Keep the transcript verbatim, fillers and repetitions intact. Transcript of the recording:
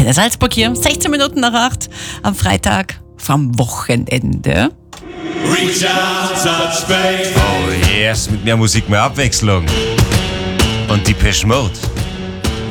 Antenne Salzburg hier, sechzehn Minuten nach acht am Freitag vom Wochenende. Reach out, touch faith. Oh yes, mit mehr Musik, mehr Abwechslung. Und Depeche Mode.